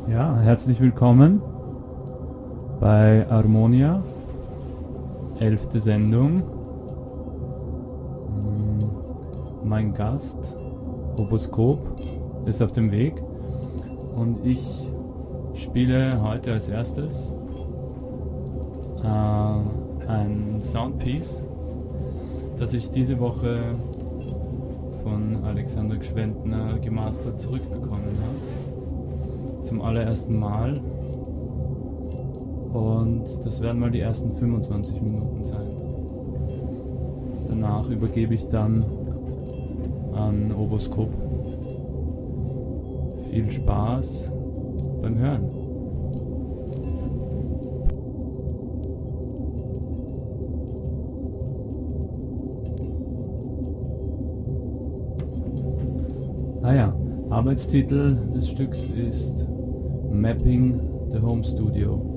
Ja, herzlich willkommen bei Harmonia, 11. Sendung. Mein Gast, Oboskop, ist auf dem Weg und ich spiele heute als erstes ein Soundpiece, das ich diese Woche von Alexander Gschwendtner gemastert zurückbekommen habe. Zum allerersten Mal. Und das werden mal die ersten 25 Minuten sein. Danach übergebe ich dann an Oboskop. Viel Spaß beim Hören. Arbeitstitel des Stücks ist Mapping the Home Studio.